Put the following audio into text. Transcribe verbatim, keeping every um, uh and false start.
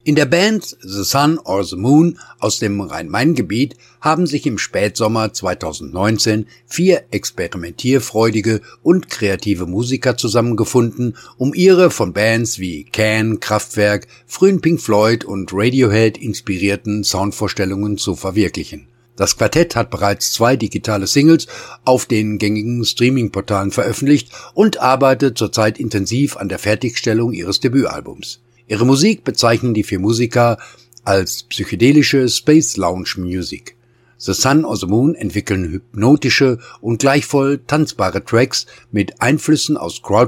In der Band The Sun or the Moon aus dem Rhein-Main-Gebiet haben sich im Spätsommer zweitausendneunzehn vier experimentierfreudige und kreative Musiker zusammengefunden, um ihre von Bands wie Can, Kraftwerk, frühen Pink Floyd und Radiohead inspirierten Soundvorstellungen zu verwirklichen. Das Quartett hat bereits zwei digitale Singles auf den gängigen Streaming-Portalen veröffentlicht und arbeitet zurzeit intensiv an der Fertigstellung ihres Debütalbums. Ihre Musik bezeichnen die vier Musiker als psychedelische Space Lounge Music. The Sun or the Moon entwickeln hypnotische und gleichwohl tanzbare Tracks mit Einflüssen aus Crowd